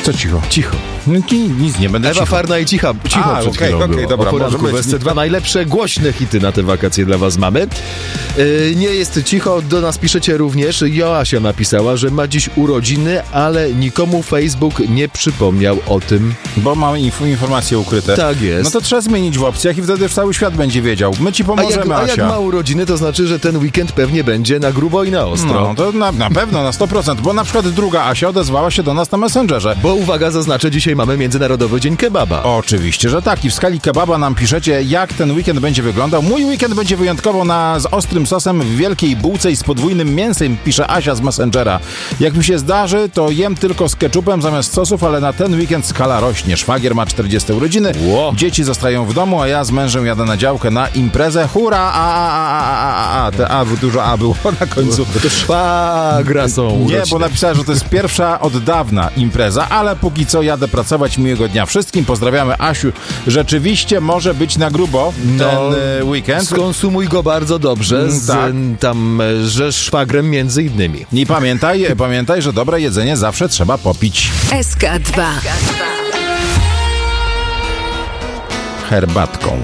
Co cicho? Cicho. Nic nie będę Ewa cicho. Farna i cicho przed chwilą było. dobra, O poranku może w być. SC2 najlepsze, głośne hity na te wakacje dla was mamy. Nie jest cicho, do nas piszecie również. Joasia napisała, że ma dziś urodziny, ale nikomu Facebook nie przypomniał o tym. Bo mamy informacje ukryte. Tak jest. No to trzeba zmienić w opcjach i wtedy cały świat będzie wiedział. My ci pomożemy, A jak Asia. ma urodziny, to znaczy, że ten weekend pewnie będzie na grubo i na ostro. No, to na pewno, na 100%, bo na przykład druga Asia odezwała się do nas na Messengerze. Bo uwaga, zaznaczę, dzisiaj mamy Międzynarodowy Dzień Kebaba. Oczywiście, że tak. I w skali kebaba nam piszecie, jak ten weekend będzie wyglądał. Mój weekend będzie wyjątkowo z ostrym sosem w wielkiej bułce i z podwójnym mięsem, pisze Asia z Messengera. Jak mi się zdarzy, to jem tylko z ketchupem zamiast sosów, ale na ten weekend skala rośnie. Szwagier ma 40 urodziny, dzieci zostają w domu, a ja z mężem jadę na działkę na imprezę. Hurra! Te dużo A było na końcu. Bo to szwagra są Nie, urodziny. bo napisała, że to jest pierwsza od dawna impreza, ale póki co jadę pracować. Miłego dnia wszystkim. Pozdrawiamy, Asiu. Rzeczywiście może być na grubo ten weekend. Skonsumuj go bardzo dobrze, ze szwagrem między innymi. I pamiętaj, że dobre jedzenie zawsze trzeba popić. SK2. Herbatką.